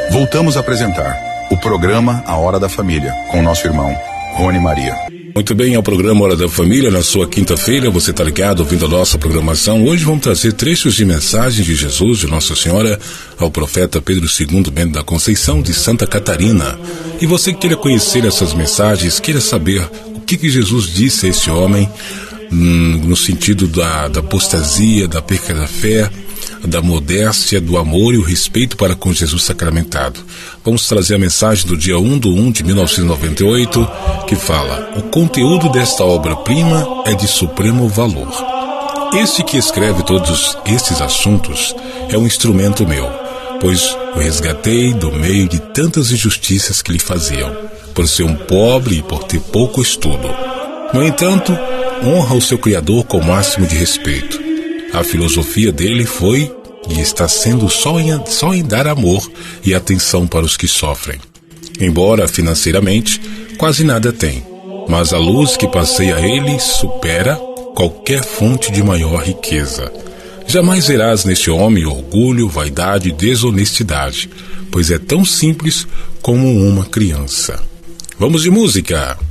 Voltamos a apresentar o programa A Hora da Família, com o nosso irmão Rony Maria. Muito bem, é o programa Hora da Família, na sua quinta-feira, você está ligado, ouvindo a nossa programação. Hoje vamos trazer trechos de mensagens de Jesus, de Nossa Senhora, ao profeta Pedro II Bento da Conceição, de Santa Catarina. E você que queira conhecer essas mensagens, queira saber o que Jesus disse a este homem, no sentido da apostasia, da perca da fé, da modéstia, do amor e o respeito para com Jesus sacramentado. Vamos trazer a mensagem do dia 1/1 de 1998, que fala: o conteúdo desta obra-prima é de supremo valor. Este que escreve todos estes assuntos é um instrumento meu, pois o resgatei do meio de tantas injustiças que lhe faziam, por ser um pobre e por ter pouco estudo. No entanto, honra o seu Criador com o máximo de respeito. A filosofia dele foi e está sendo só em dar amor e atenção para os que sofrem. Embora financeiramente quase nada tem, mas a luz que passeia a ele supera qualquer fonte de maior riqueza. Jamais verás neste homem orgulho, vaidade e desonestidade, pois é tão simples como uma criança. Vamos de música!